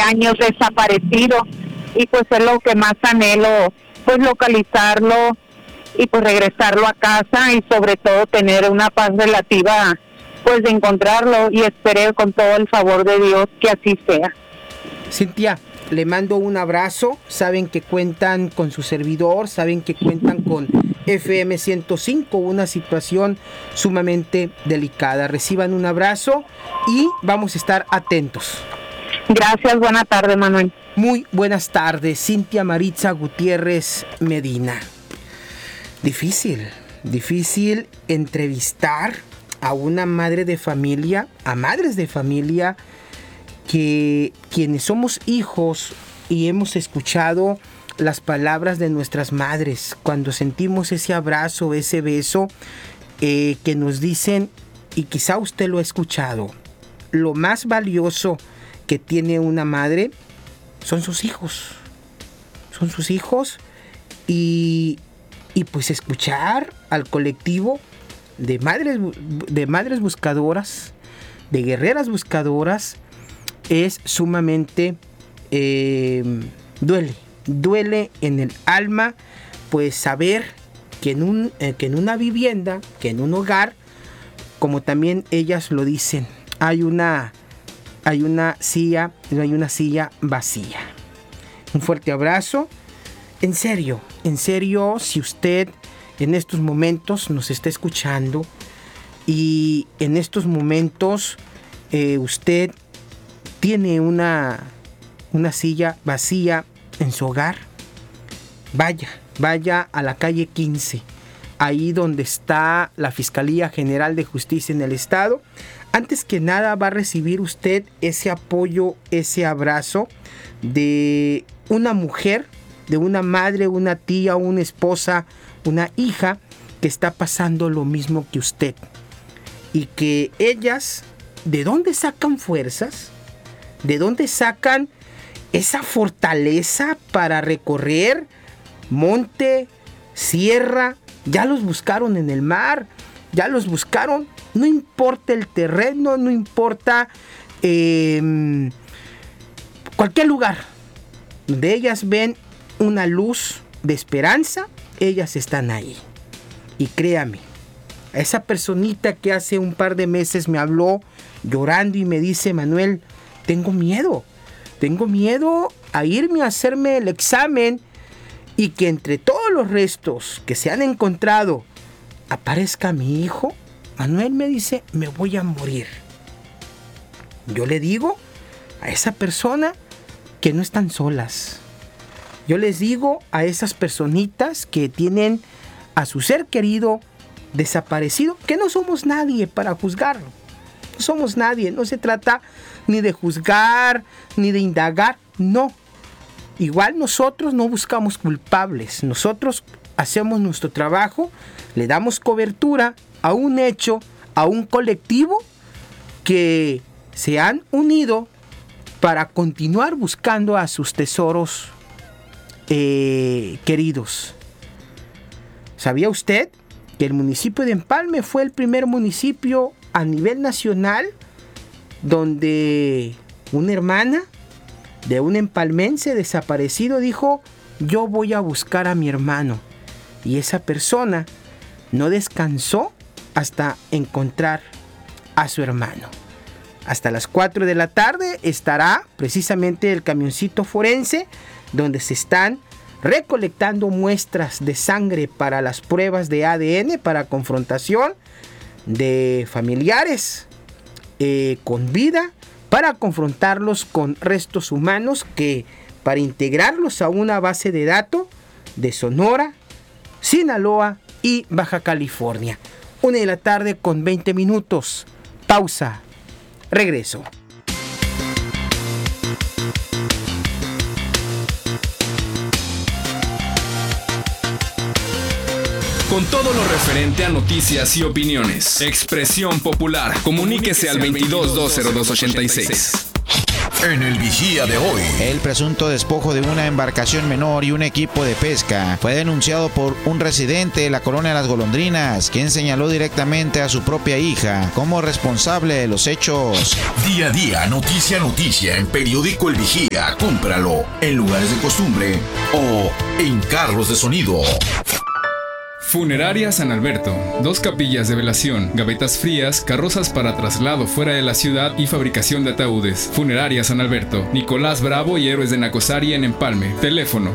años desaparecido, y pues es lo que más anhelo, pues localizarlo y pues regresarlo a casa, y sobre todo tener una paz relativa, pues de encontrarlo, y esperé con todo el favor de Dios que así sea. Cintia, le mando un abrazo. Saben que cuentan con su servidor, saben que cuentan con FM 105, una situación sumamente delicada. Reciban un abrazo y vamos a estar atentos. Gracias, buena tarde, Manuel. Muy buenas tardes, Cintia Maritza Gutiérrez Medina. Difícil entrevistar a una madre de familia, a madres de familia, que quienes somos hijos y hemos escuchado las palabras de nuestras madres, cuando sentimos ese abrazo, ese beso, que nos dicen, y quizá usted lo ha escuchado, lo más valioso que tiene una madre son sus hijos. Son sus hijos, y pues escuchar al colectivo de madres buscadoras, de guerreras buscadoras, es sumamente duele en el alma, pues saber que en una vivienda, que en un hogar, como también ellas lo dicen, hay una silla vacía. Un fuerte abrazo. En serio, si usted en estos momentos nos está escuchando y en estos momentos usted tiene una silla vacía en su hogar, vaya a la calle 15, ahí donde está la Fiscalía General de Justicia en el Estado. Antes que nada va a recibir usted ese apoyo, ese abrazo de una mujer, de una madre, una tía, una esposa, una hija que está pasando lo mismo que usted. Y que ellas, ¿de dónde sacan fuerzas? ¿De dónde sacan esa fortaleza para recorrer monte, sierra? Ya los buscaron en el mar, ya los buscaron. No importa el terreno, no importa cualquier lugar donde ellas ven una luz de esperanza, ellas están ahí. Y créame, a esa personita que hace un par de meses me habló llorando y me dice: Manuel, tengo miedo a irme a hacerme el examen y que entre todos los restos que se han encontrado aparezca mi hijo. Manuel, me dice, me voy a morir. Yo le digo a esa persona que no están solas. Yo les digo a esas personitas que tienen a su ser querido desaparecido, que no somos nadie para juzgarlo. No somos nadie, no se trata ni de juzgar, ni de indagar, no. Igual nosotros no buscamos culpables, nosotros hacemos nuestro trabajo, le damos cobertura a un hecho, a un colectivo que se han unido para continuar buscando a sus tesoros queridos. ¿Sabía usted que el municipio de Empalme fue el primer municipio a nivel nacional donde una hermana de un empalmense desaparecido dijo: yo voy a buscar a mi hermano? Y esa persona no descansó hasta encontrar a su hermano. Hasta las 4 de la tarde estará precisamente el camioncito forense donde se están recolectando muestras de sangre para las pruebas de ADN para confrontación de familiares con vida, para confrontarlos con restos humanos, que para integrarlos a una base de datos de Sonora, Sinaloa y Baja California. 1 de la tarde con 20 minutos. Pausa. Regreso. Con todo lo referente a noticias y opiniones. Expresión Popular. Comuníquese al 22-202-86. En el Vigía de hoy. El presunto despojo de una embarcación menor y un equipo de pesca fue denunciado por un residente de la colonia Las Golondrinas, quien señaló directamente a su propia hija como responsable de los hechos. Día a día, noticia a noticia, en Periódico El Vigía. Cómpralo en lugares de costumbre o en carros de sonido. Funeraria San Alberto. 2 capillas de velación, gavetas frías, carrozas para traslado fuera de la ciudad y fabricación de ataúdes. Funeraria San Alberto. Nicolás Bravo y Héroes de Nacosari en Empalme. Teléfono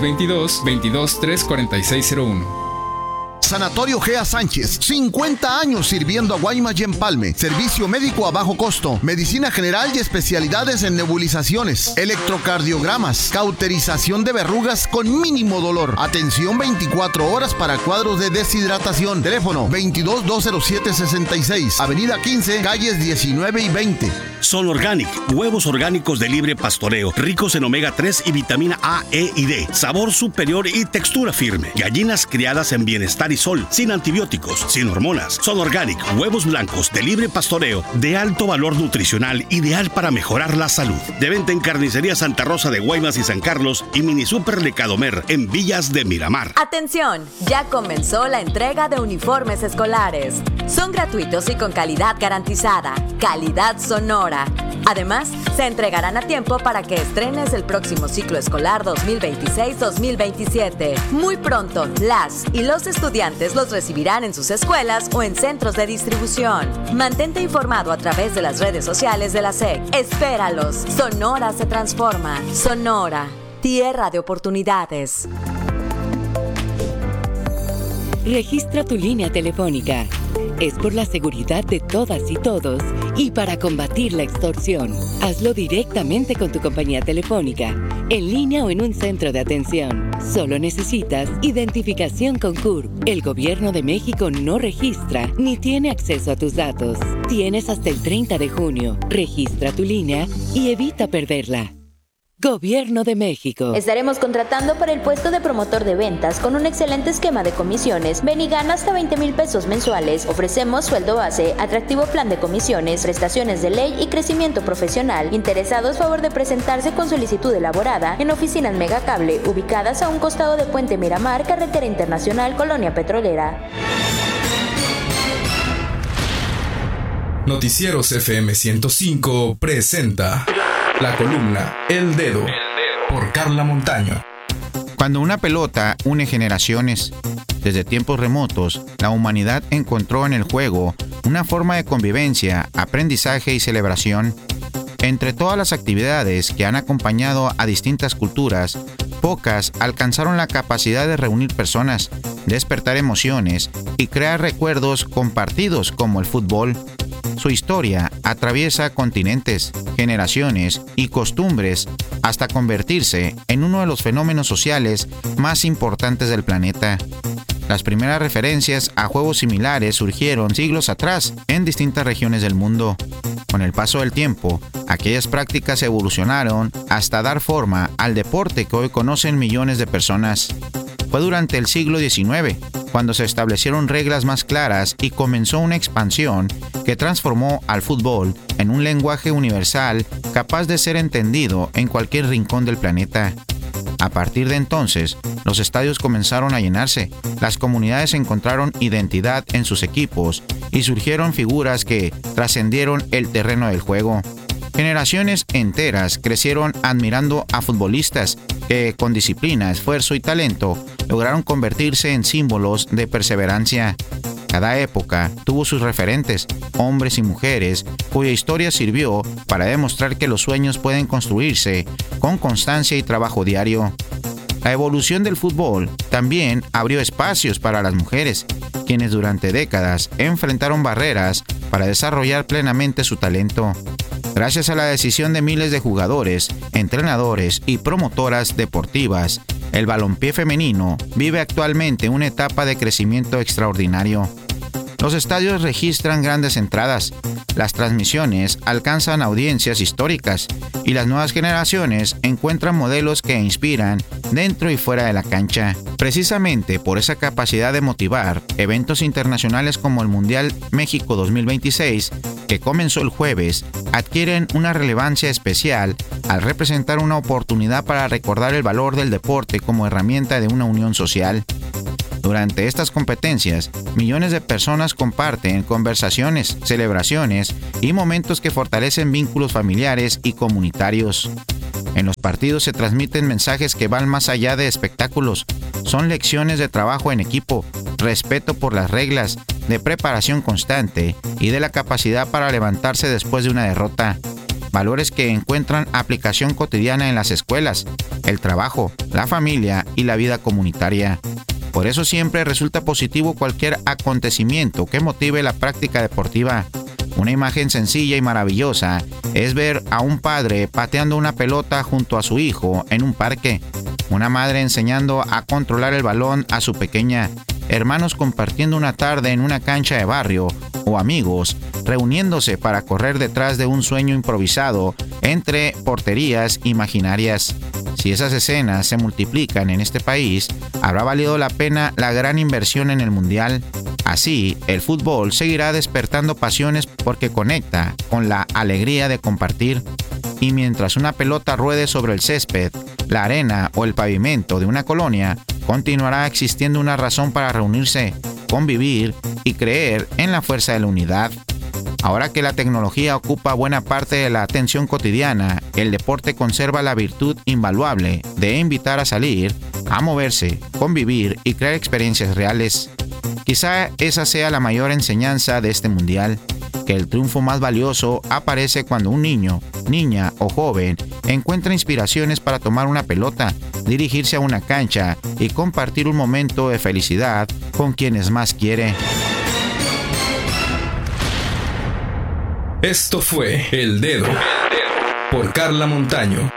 622-22-34601. Sanatorio Gea Sánchez, 50 años sirviendo a Guaymas y Empalme. Servicio médico a bajo costo, medicina general y especialidades en nebulizaciones, electrocardiogramas, cauterización de verrugas con mínimo dolor. Atención 24 horas para cuadros de deshidratación. Teléfono 22-207-66, Avenida 15, calles 19 y 20. Son Organic, huevos orgánicos de libre pastoreo, ricos en omega 3 y vitamina A, E y D. Sabor superior y textura firme. Gallinas criadas en bienestar y sol, sin antibióticos, sin hormonas. Son Organic, huevos blancos de libre pastoreo, de alto valor nutricional, ideal para mejorar la salud. De venta en Carnicería Santa Rosa de Guaymas y San Carlos y Mini Super Lecadomer en Villas de Miramar. Atención, ya comenzó la entrega de uniformes escolares. Son gratuitos y con calidad garantizada. Calidad Sonora. Además, se entregarán a tiempo para que estrenes el próximo ciclo escolar 2026-2027. Muy pronto, las y los estudiantes los recibirán en sus escuelas o en centros de distribución. Mantente informado a través de las redes sociales de la SEC. Espéralos. Sonora se transforma. Sonora, tierra de oportunidades. Registra tu línea telefónica. Es por la seguridad de todas y todos y para combatir la extorsión. Hazlo directamente con tu compañía telefónica, en línea o en un centro de atención. Solo necesitas identificación con CURP. El Gobierno de México no registra ni tiene acceso a tus datos. Tienes hasta el 30 de junio. Registra tu línea y evita perderla. Gobierno de México. Estaremos contratando para el puesto de promotor de ventas con un excelente esquema de comisiones. Ven y gana hasta 20,000 pesos mensuales. Ofrecemos sueldo base, atractivo plan de comisiones, prestaciones de ley y crecimiento profesional. Interesados, favor de presentarse con solicitud elaborada en oficinas Megacable, ubicadas a un costado de Puente Miramar, Carretera Internacional, Colonia Petrolera. Noticieros FM 105 presenta la columna El Dedo por Carla Montaño. Cuando una pelota une generaciones, desde tiempos remotos, la humanidad encontró en el juego una forma de convivencia, aprendizaje y celebración. Entre todas las actividades que han acompañado a distintas culturas, pocas alcanzaron la capacidad de reunir personas, despertar emociones y crear recuerdos compartidos como el fútbol. Su historia atraviesa continentes, generaciones y costumbres hasta convertirse en uno de los fenómenos sociales más importantes del planeta. Las primeras referencias a juegos similares surgieron siglos atrás en distintas regiones del mundo. Con el paso del tiempo, aquellas prácticas evolucionaron hasta dar forma al deporte que hoy conocen millones de personas. Fue durante el siglo XIX cuando se establecieron reglas más claras y comenzó una expansión que transformó al fútbol en un lenguaje universal capaz de ser entendido en cualquier rincón del planeta. A partir de entonces, los estadios comenzaron a llenarse, las comunidades encontraron identidad en sus equipos y surgieron figuras que trascendieron el terreno del juego. Generaciones enteras crecieron admirando a futbolistas que, con disciplina, esfuerzo y talento, lograron convertirse en símbolos de perseverancia. Cada época tuvo sus referentes, hombres y mujeres, cuya historia sirvió para demostrar que los sueños pueden construirse con constancia y trabajo diario. La evolución del fútbol también abrió espacios para las mujeres, quienes durante décadas enfrentaron barreras para desarrollar plenamente su talento. Gracias a la decisión de miles de jugadores, entrenadores y promotoras deportivas, el balompié femenino vive actualmente una etapa de crecimiento extraordinario. Los estadios registran grandes entradas, las transmisiones alcanzan audiencias históricas y las nuevas generaciones encuentran modelos que inspiran dentro y fuera de la cancha. Precisamente por esa capacidad de motivar, eventos internacionales como el Mundial México 2026 que comenzó el jueves, adquieren una relevancia especial al representar una oportunidad para recordar el valor del deporte como herramienta de una unión social. Durante estas competencias, millones de personas comparten conversaciones, celebraciones y momentos que fortalecen vínculos familiares y comunitarios. En los partidos se transmiten mensajes que van más allá de espectáculos. Son lecciones de trabajo en equipo, respeto por las reglas, de preparación constante y de la capacidad para levantarse después de una derrota. Valores que encuentran aplicación cotidiana en las escuelas, el trabajo, la familia y la vida comunitaria. Por eso siempre resulta positivo cualquier acontecimiento que motive la práctica deportiva. Una imagen sencilla y maravillosa es ver a un padre pateando una pelota junto a su hijo en un parque, una madre enseñando a controlar el balón a su pequeña, hermanos compartiendo una tarde en una cancha de barrio o amigos reuniéndose para correr detrás de un sueño improvisado entre porterías imaginarias. Si esas escenas se multiplican en este país, habrá valido la pena la gran inversión en el Mundial. Así, el fútbol seguirá despertando pasiones porque conecta con la alegría de compartir. Y mientras una pelota ruede sobre el césped, la arena o el pavimento de una colonia, continuará existiendo una razón para reunirse, convivir y creer en la fuerza de la unidad. Ahora que la tecnología ocupa buena parte de la atención cotidiana, el deporte conserva la virtud invaluable de invitar a salir, a moverse, convivir y crear experiencias reales. Quizá esa sea la mayor enseñanza de este mundial, que el triunfo más valioso aparece cuando un niño, niña o joven encuentra inspiraciones para tomar una pelota, dirigirse a una cancha y compartir un momento de felicidad con quienes más quiere. Esto fue El Dedo por Carla Montaño.